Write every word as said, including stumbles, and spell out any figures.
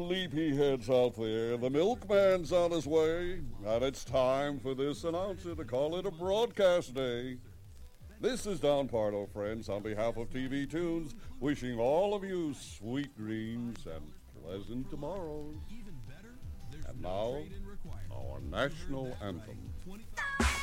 sleepyheads out there, the milkman's on his way, and it's time for this announcer to call it a broadcast day. This is Don Pardo, friends, on behalf of T V Tunes, wishing all of you sweet dreams and pleasant tomorrows. And now, our national anthem.